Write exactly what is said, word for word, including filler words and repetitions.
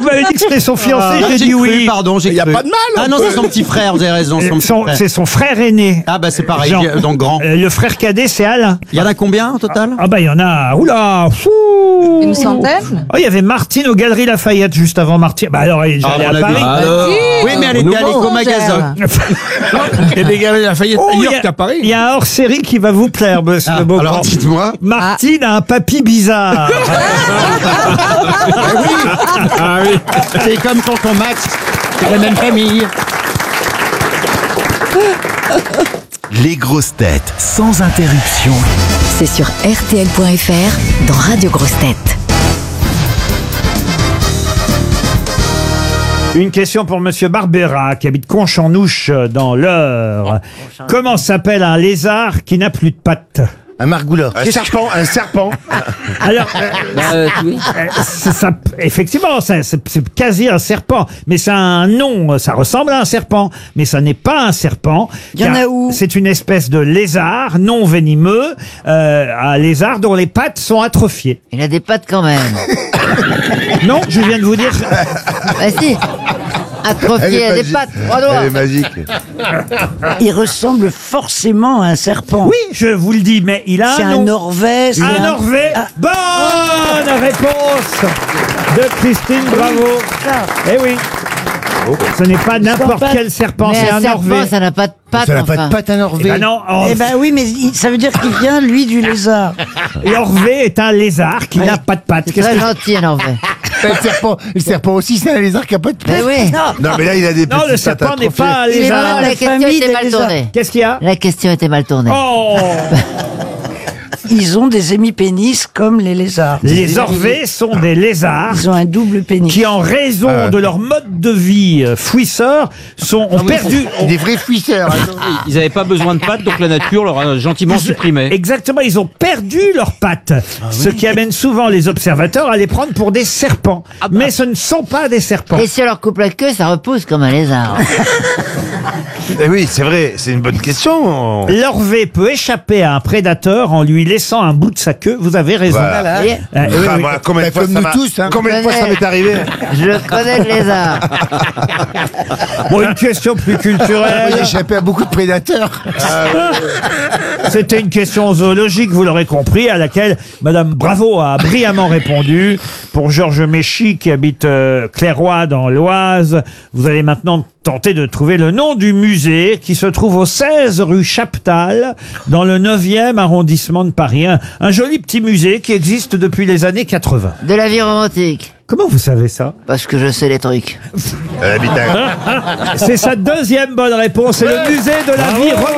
m'avez dit que c'était son fiancé, Ah, j'ai dit cru, oui. Pardon, j'ai Il y a cru. pas de mal, Ah on non, peut- c'est son petit frère, vous avez raison. Son petit Son- frère. C'est son frère aîné. Ah bah c'est pareil, Jean. donc grand. Euh, le frère cadet, c'est Alain. Il y en a combien au total? Ah bah il y en a, oula, fou. Une centaine? Oh, il y avait Martine aux Galeries Lafayette juste avant Martine. Bah alors, j'allais Ah, à on a Paris. dit- Alors, Oui, mais elle était à l'éco-magasin. il y a des gars à Lafayette Oh, il y ailleurs a- qu'à Paris. Il y a un hors-série qui va vous plaire, monsieur Ah, Le Beaugrand. Alors dites-moi. Martine a un papy bizarre. Ah oui. C'est comme tonton Max, c'est la même famille. Les grosses têtes sans interruption. C'est sur R T L point F R dans Radio Grosses Têtes. Une question pour monsieur Barbera, qui habite Conche-en-Ouche, dans l'Eure. Comment s'appelle un lézard qui n'a plus de pattes? Un margouleur. Un serpent, un serpent. Alors, euh, euh, c'est ça, effectivement, ça- c'est c'est quasi un serpent, mais c'est un nom, ça ressemble à un serpent, mais ça n'est pas un serpent. Il y en car a où? C'est une espèce de lézard non venimeux, euh, un lézard dont les pattes sont atrophiées. Il a des pattes quand même. Non, je viens de vous dire. Bah si. Atrophié, il a des pattes, trois doigts. magique. Il ressemble forcément à un serpent. Oui, je vous le dis, mais il a C'est un un nom. Norvège. c'est Un Norvège. Ah. Bonne réponse de Christine, bravo. Eh oui. Ce n'est pas n'importe pas- quel serpent, Mais c'est un un serpent, Norvège. ça n'a pas de pattes, Ça n'a enfin. pas de patte à Eh Norvège. ben non, oh, Eh ben oui, mais il- ça veut dire qu'il vient, lui, du lézard. l'Orvé est un lézard qui n'a pas de pattes. C'est Qu'est-ce très que- gentil, un Norvège. Le serpent, le serpent aussi, c'est un lézard qui a pas de Mais oui. Non, mais là, il a des Non, le serpent n'est pas un Il est lézard. mal- la la question famille était des mal lézards. tournée. Qu'est-ce qu'il y a? La question était mal tournée. Oh. Ils ont des hémipénis comme les lézards. Les Orvées sont des lézards Ils ont un double pénis. qui, en raison Ah. de leur mode de vie euh, fouisseur, sont, ont perdu... Des vrais fouisseurs. Ils n'avaient pas besoin de pattes, donc la nature leur a gentiment supprimé. Exactement, ils ont perdu leurs pattes, ce qui amène souvent les observateurs à les prendre pour des serpents. Mais ce ne sont pas des serpents. Et si on leur coupe la queue, ça repousse comme un lézard. Eh oui, c'est vrai, c'est une bonne question. L'Orvé peut échapper à un prédateur en lui laissant un bout de sa queue. Vous avez raison. Voilà. Et Euh, oui, Ah, oui. voilà, combien de fois comme ça nous m'a- tous, hein. Combien de fois ça m'est arrivé? je connais le lézard. Bon, une question plus J'ai culturelle. échappé à beaucoup de prédateurs. C'était une question zoologique, vous l'aurez compris, à laquelle Madame Bravo a brillamment répondu. Pour Georges Méchy, qui habite euh, Clairoy dans l'Oise, vous allez maintenant tenter de trouver le nom du musée qui se trouve au seize rue Chaptal, dans le neuvième arrondissement de Paris. Un, un joli petit musée qui existe depuis les années quatre-vingts. De la vie romantique. Comment vous savez ça? Parce que je sais les trucs. Elle habite à- C'est sa deuxième bonne réponse. C'est le musée de la vie romantique.